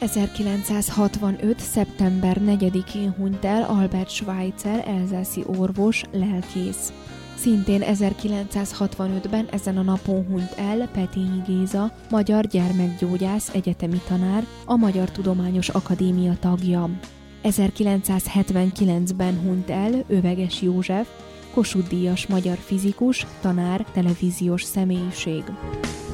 1965. szeptember 4-én hunyt el Albert Schweitzer, elzászi orvos, lelkész. Szintén 1965-ben ezen a napon hunyt el Petényi Géza, magyar gyermekgyógyász, egyetemi tanár, a Magyar Tudományos Akadémia tagja. 1979-ben hunyt el Öveges József, Kossuth-díjas magyar fizikus, tanár, televíziós személyiség.